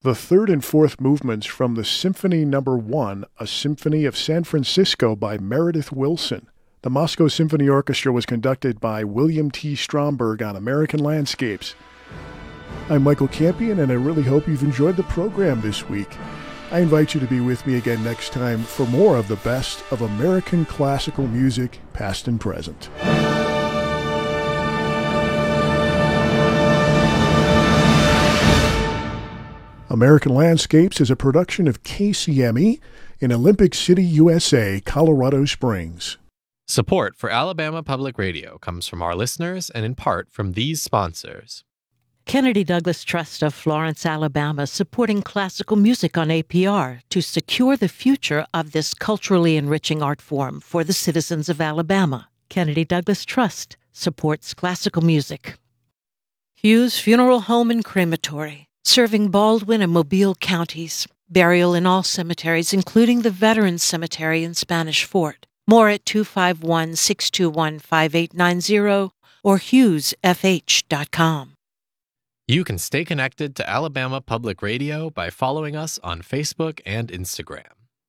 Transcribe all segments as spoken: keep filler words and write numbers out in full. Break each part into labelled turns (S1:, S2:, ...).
S1: The third and fourth movements from the Symphony Number One, a Symphony of San Francisco by Meredith Willson. The Moscow Symphony Orchestra was conducted by William T. Stromberg on American Landscapes. I'm Michael Campion, and I really hope you've enjoyed the program this week. I invite you to be with me again next time for more of the best of American classical music, past and present. American Landscapes is a production of K C M E in Olympic City, U S A, Colorado Springs.
S2: Support for Alabama Public Radio comes from our listeners and in part from these sponsors.
S3: Kennedy Douglas Trust of Florence, Alabama, supporting classical music on A P R to secure the future of this culturally enriching art form for the citizens of Alabama. Kennedy Douglas Trust supports classical music. Hughes Funeral Home and Crematory, serving Baldwin and Mobile counties. Burial in all cemeteries, including the Veterans Cemetery in Spanish Fort. More at two five one, six two one, five eight nine zero or hughes f h dot com.
S2: You can stay connected to Alabama Public Radio by following us on Facebook and Instagram.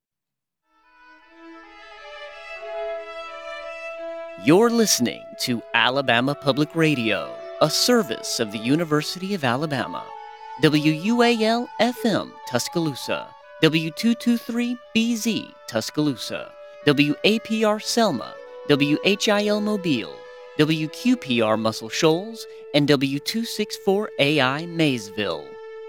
S4: You're listening to Alabama Public Radio, a service of the University of Alabama. W U A L F M Tuscaloosa, W two twenty-three B Z Tuscaloosa, W A P R Selma, W H I L Mobile, W Q P R Muscle Shoals, and W two sixty-four A I Maysville.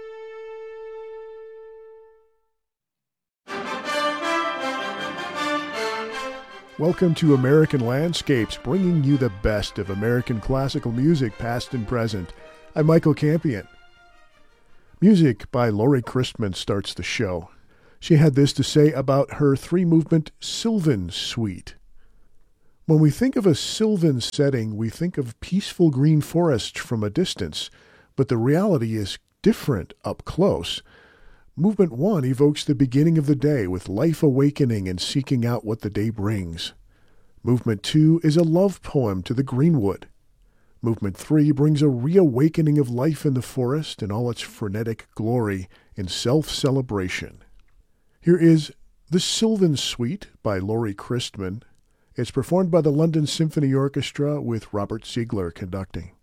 S1: Welcome to American Landscapes, bringing you the best of American classical music, past and present. I'm Michael Campion. Music by Laurie Christman starts the show. She had this to say about her three-movement Sylvan Suite. When we think of a sylvan setting, we think of peaceful green forest from a distance, but the reality is different up close. Movement one evokes the beginning of the day with life awakening and seeking out what the day brings. Movement two is a love poem to the greenwood. Movement three brings a reawakening of life in the forest in all its frenetic glory in self-celebration. Here is The Sylvan Suite by Laurie Christman. It's performed by the London Symphony Orchestra with Robert Ziegler conducting.